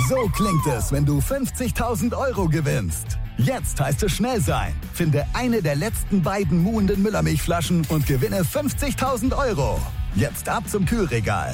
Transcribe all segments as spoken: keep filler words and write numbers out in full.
So klingt es, wenn du fünfzigtausend Euro gewinnst. Jetzt heißt es schnell sein. Finde eine der letzten beiden muhenden Müllermilchflaschen und gewinne fünfzigtausend Euro. Jetzt ab zum Kühlregal.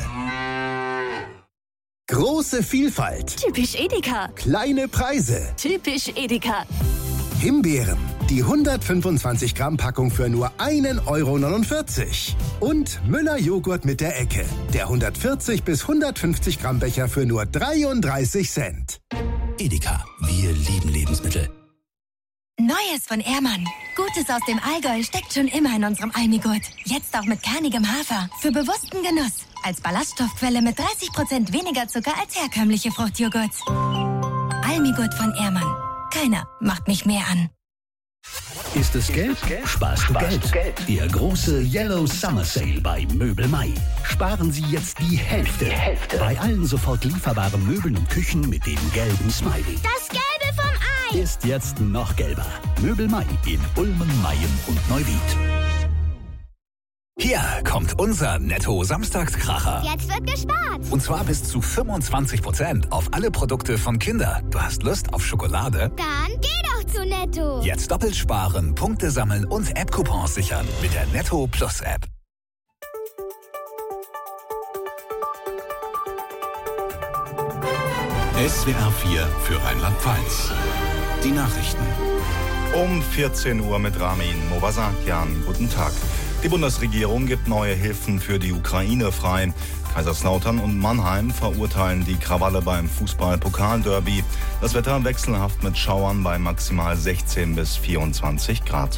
Große Vielfalt. Typisch Edeka. Kleine Preise. Typisch Edeka. Himbeeren. Die hundertfünfundzwanzig Gramm Packung für nur ein Euro neunundvierzig. Und Müller-Joghurt mit der Ecke. Der hundertvierzig bis hundertfünfzig Gramm Becher für nur dreiunddreißig Cent. Edeka. Wir lieben Lebensmittel. Neues von Ehrmann. Gutes aus dem Allgäu steckt schon immer in unserem Almigurt. Jetzt auch mit kernigem Hafer. Für bewussten Genuss. Als Ballaststoffquelle mit dreißig Prozent weniger Zucker als herkömmliche Fruchtjoghurts. Almigurt von Ehrmann. Keiner macht mich mehr an. Ist es gelb? Sparst du Geld. Der große Yellow Summer Sale bei Möbel Mai. Sparen Sie jetzt die Hälfte. Die Hälfte. Bei allen sofort lieferbaren Möbeln und Küchen mit dem gelben Smiley. Das Gelbe vom Ei ist jetzt noch gelber. Möbel Mai in Ulmen, Mayen und Neuwied. Hier kommt unser Netto-Samstagskracher. Jetzt wird gespart. Und zwar bis zu fünfundzwanzig Prozent auf alle Produkte von Kinder. Du hast Lust auf Schokolade? Dann geh doch zu Netto. Jetzt doppelt sparen, Punkte sammeln und App-Coupons sichern mit der Netto Plus App. S W R vier für Rheinland-Pfalz. Die Nachrichten. Um vierzehn Uhr mit Ramin Movasakian. Guten Tag. Die Bundesregierung gibt neue Hilfen für die Ukraine frei. Kaiserslautern und Mannheim verurteilen die Krawalle beim Fußball-Pokal-Derby. Das Wetter wechselhaft mit Schauern bei maximal sechzehn bis vierundzwanzig Grad.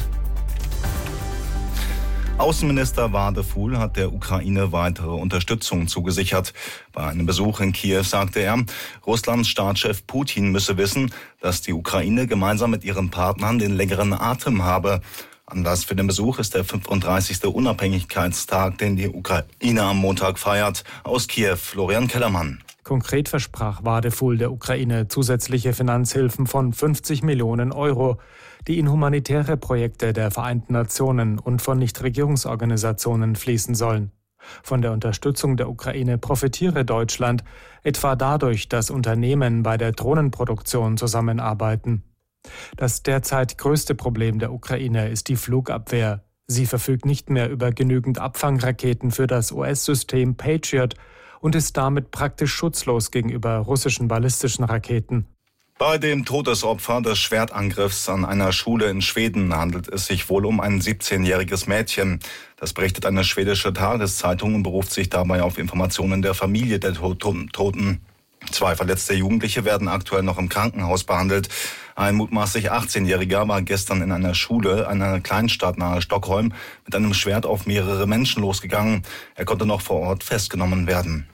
Außenminister Wadefuhl hat der Ukraine weitere Unterstützung zugesichert. Bei einem Besuch in Kiew sagte er, Russlands Staatschef Putin müsse wissen, dass die Ukraine gemeinsam mit ihren Partnern den längeren Atem habe. Anlass für den Besuch ist der fünfunddreißigste Unabhängigkeitstag, den die Ukraine am Montag feiert. Aus Kiew, Florian Kellermann. Konkret versprach Wadefuhl der Ukraine zusätzliche Finanzhilfen von fünfzig Millionen Euro, die in humanitäre Projekte der Vereinten Nationen und von Nichtregierungsorganisationen fließen sollen. Von der Unterstützung der Ukraine profitiere Deutschland, etwa dadurch, dass Unternehmen bei der Drohnenproduktion zusammenarbeiten. Das derzeit größte Problem der Ukraine ist die Flugabwehr. Sie verfügt nicht mehr über genügend Abfangraketen für das U S-System Patriot und ist damit praktisch schutzlos gegenüber russischen ballistischen Raketen. Bei dem Todesopfer des Schwertangriffs an einer Schule in Schweden handelt es sich wohl um ein siebzehnjähriges Mädchen. Das berichtet eine schwedische Tageszeitung und beruft sich dabei auf Informationen der Familie der Toten. Zwei verletzte Jugendliche werden aktuell noch im Krankenhaus behandelt. Ein mutmaßlich achtzehnjähriger war gestern in einer Schule, einer Kleinstadt nahe Stockholm, mit einem Schwert auf mehrere Menschen losgegangen. Er konnte noch vor Ort festgenommen werden.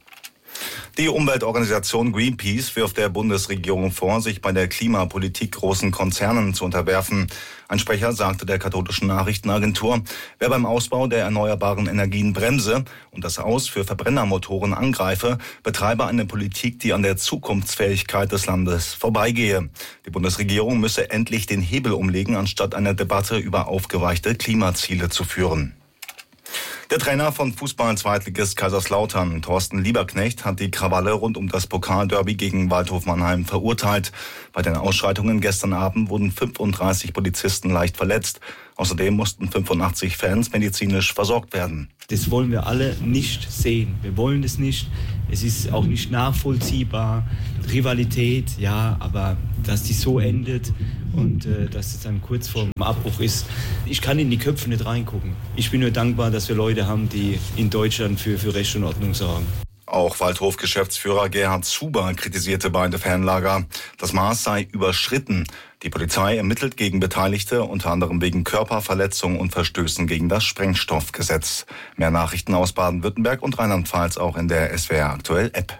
Die Umweltorganisation Greenpeace wirft der Bundesregierung vor, sich bei der Klimapolitik großen Konzernen zu unterwerfen. Ein Sprecher sagte der katholischen Nachrichtenagentur, wer beim Ausbau der erneuerbaren Energien bremse und das Aus für Verbrennermotoren angreife, betreibe eine Politik, die an der Zukunftsfähigkeit des Landes vorbeigehe. Die Bundesregierung müsse endlich den Hebel umlegen, anstatt eine Debatte über aufgeweichte Klimaziele zu führen. Der Trainer von Fußball-Zweitligist Kaiserslautern, Thorsten Lieberknecht, hat die Krawalle rund um das Pokalderby gegen Waldhof Mannheim verurteilt. Bei den Ausschreitungen gestern Abend wurden fünfunddreißig Polizisten leicht verletzt. Außerdem mussten fünfundachtzig Fans medizinisch versorgt werden. Das wollen wir alle nicht sehen. Wir wollen das nicht. Es ist auch nicht nachvollziehbar. Rivalität, ja, aber dass die so endet und äh, dass es dann kurz vor dem Abbruch ist. Ich kann in die Köpfe nicht reingucken. Ich bin nur dankbar, dass wir Leute haben, die in Deutschland für, für Recht und Ordnung sorgen. Auch Waldhof-Geschäftsführer Gerhard Zuber kritisierte beide Fanlager. Das Maß sei überschritten. Die Polizei ermittelt gegen Beteiligte, unter anderem wegen Körperverletzung und Verstößen gegen das Sprengstoffgesetz. Mehr Nachrichten aus Baden-Württemberg und Rheinland-Pfalz auch in der S W R Aktuell App.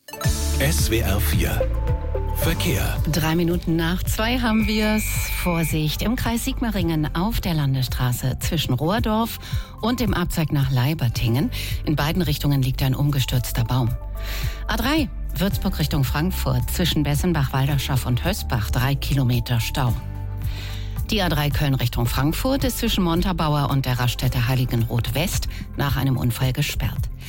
S W R vier Verkehr. Drei Minuten nach zwei haben wir es. Vorsicht im Kreis Sigmaringen auf der Landesstraße zwischen Rohrdorf und dem Abzweig nach Leibertingen. In beiden Richtungen liegt ein umgestürzter Baum. A drei Würzburg Richtung Frankfurt zwischen Bessenbach-Walderschaff und Hösbach drei Kilometer Stau. Die A drei Köln Richtung Frankfurt ist zwischen Montabaur und der Raststätte Heiligenroth West nach einem Unfall gesperrt.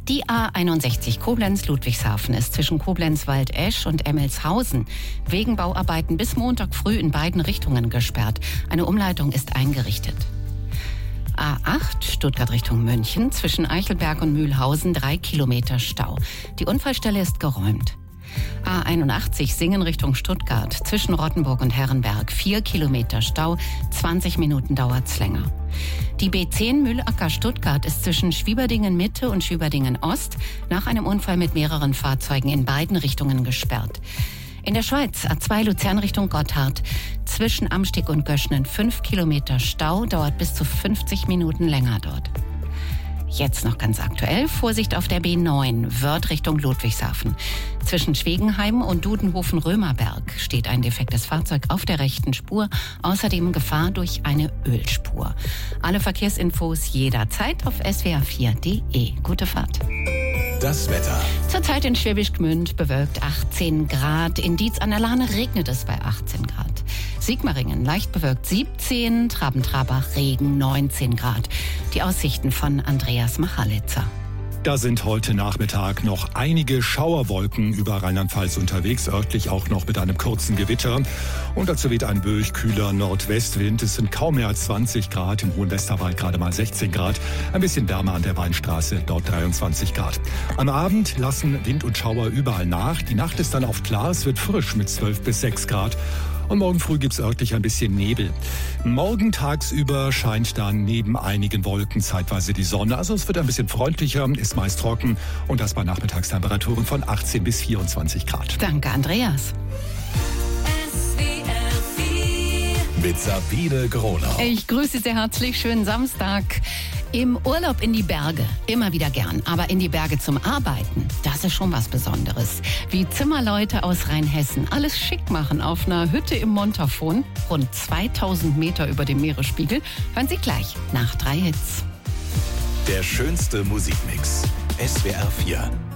Die A einundsechzig Koblenz-Ludwigshafen ist zwischen Koblenz-Waldesch und Emmelshausen wegen Bauarbeiten bis Montag früh in beiden Richtungen gesperrt. Eine Umleitung ist eingerichtet. A acht Stuttgart Richtung München zwischen Eichelberg und Mühlhausen drei Kilometer Stau. Die Unfallstelle ist geräumt. A einundachtzig Singen Richtung Stuttgart zwischen Rottenburg und Herrenberg vier Kilometer Stau, zwanzig Minuten dauert's länger. Die B zehn Mühlacker Stuttgart ist zwischen Schwieberdingen Mitte und Schwieberdingen Ost nach einem Unfall mit mehreren Fahrzeugen in beiden Richtungen gesperrt. In der Schweiz A zwei Luzern Richtung Gotthard zwischen Amsteg und Göschnen fünf Kilometer Stau, dauert bis zu fünfzig Minuten länger dort. Jetzt noch ganz aktuell, Vorsicht auf der B neun, Wörth Richtung Ludwigshafen. Zwischen Schwegenheim und Dudenhofen-Römerberg steht ein defektes Fahrzeug auf der rechten Spur, außerdem Gefahr durch eine Ölspur. Alle Verkehrsinfos jederzeit auf s w r vier punkt d e. Gute Fahrt. Das Wetter. Zurzeit in Schwäbisch Gmünd bewölkt achtzehn Grad, in Dietz an der Lahne regnet es bei achtzehn Grad. Sigmaringen leicht bewölkt siebzehn, Traben-Trabach Regen neunzehn Grad. Die Aussichten von Andreas Machalitzer. Da sind heute Nachmittag noch einige Schauerwolken über Rheinland-Pfalz unterwegs, örtlich auch noch mit einem kurzen Gewitter. Und dazu weht ein böig kühler Nordwestwind. Es sind kaum mehr als zwanzig Grad, im Hohen Westerwald gerade mal sechzehn Grad. Ein bisschen wärmer an der Weinstraße, dort dreiundzwanzig Grad. Am Abend lassen Wind und Schauer überall nach. Die Nacht ist dann oft klar, es wird frisch mit zwölf bis sechs Grad. Und morgen früh gibt's örtlich ein bisschen Nebel. Morgen tagsüber scheint dann neben einigen Wolken zeitweise die Sonne. Also es wird ein bisschen freundlicher, ist meist trocken und das bei Nachmittagstemperaturen von achtzehn bis vierundzwanzig Grad. Danke, Andreas. Mit Sabine Gronau. Ich grüße sehr herzlich, schönen Samstag. Im Urlaub in die Berge, immer wieder gern, aber in die Berge zum Arbeiten, das ist schon was Besonderes. Wie Zimmerleute aus Rheinhessen alles schick machen auf einer Hütte im Montafon, rund zweitausend Meter über dem Meeresspiegel, hören Sie gleich nach drei Hits. Der schönste Musikmix. S W R vier.